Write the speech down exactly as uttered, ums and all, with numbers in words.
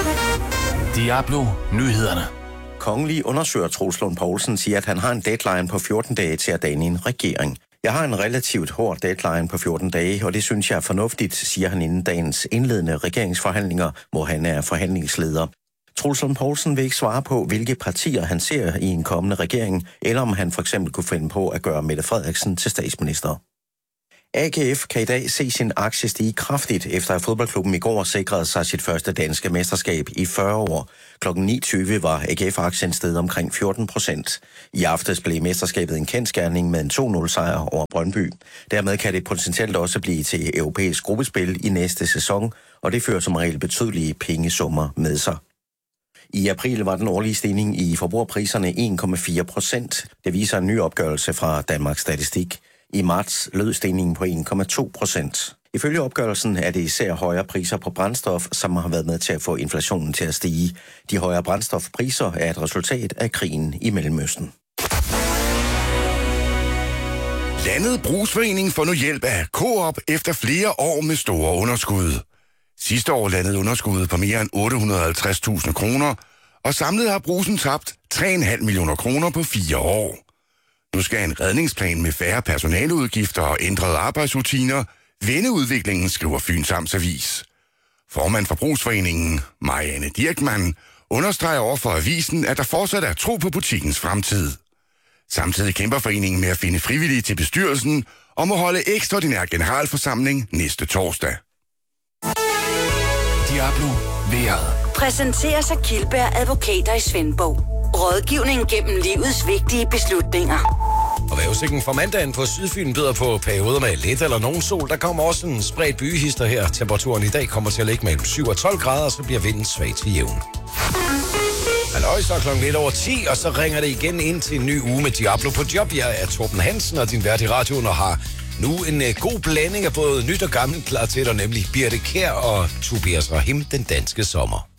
Diablo Nyhederne. Kongelig undersøger Troels Lund Poulsen siger, at han har en deadline på fjorten dage til at danne en regering. Jeg har en relativt hård deadline på fjorten dage, og det synes jeg er fornuftigt, siger han inden dagens indledende regeringsforhandlinger, hvor han er forhandlingsleder. Troels Lund Poulsen vil ikke svare på, hvilke partier han ser i en kommende regering, eller om han for eksempel kunne finde på at gøre Mette Frederiksen til statsminister. A G F kan i dag se sin aktie stige kraftigt, efter at fodboldklubben i går sikrede sig sit første danske mesterskab i fyrre år. Klokken ni tyve var A G F-aktien steget omkring fjorten procent. I aftes blev mesterskabet en kendsgerning med en to nul sejr over Brøndby. Dermed kan det potentielt også blive til europæisk gruppespil i næste sæson, og det fører som regel betydelige pengesummer med sig. I april var den årlige stigning i forbrugerpriserne en komma fire procent. Det viser en ny opgørelse fra Danmarks Statistik. I marts lød stigningen på en komma to procent. Ifølge opgørelsen er det især højere priser på brændstof, som har været med til at få inflationen til at stige. De højere brændstofpriser er et resultat af krigen i Mellemøsten. Landet Brugsforening får nu hjælp af Coop efter flere år med store underskud. Sidste år landede underskuddet på mere end otte hundrede og halvtreds tusind kroner, og samlet har Brugsen tabt tre komma fem millioner kroner på fire år. Nu skal en redningsplan med færre personaleudgifter og ændrede arbejdsrutiner vende udviklingen, skriver Fyns Amtsavis. Formand for Brugsforeningen, Marianne Dirkmann, understreger over for avisen, at der fortsat er tro på butikkens fremtid. Samtidig kæmper foreningen med at finde frivillige til bestyrelsen og må holde ekstraordinær generalforsamling næste torsdag. Diablo vejret. Præsenteres af Kildberg Advokater i Svendborg. Rådgivning gennem livets vigtige beslutninger. Og vejrudsigten for mandagen på Sydfyn byder på perioder med lidt eller nogen sol. Der kommer også en spredt bygehister her. Temperaturen i dag kommer til at ligge mellem syv og tolv grader, så bliver vinden svag til jævn. Halløj, så klokken lidt over ti, og så ringer det igen ind til en ny uge med Diablo på job. Jeg er Torben Hansen og din vært i radioen og har nu en uh, god blanding af både nyt og gammelt klar til dig, nemlig Birte Kjær og Tobias Rahim, den danske sommer.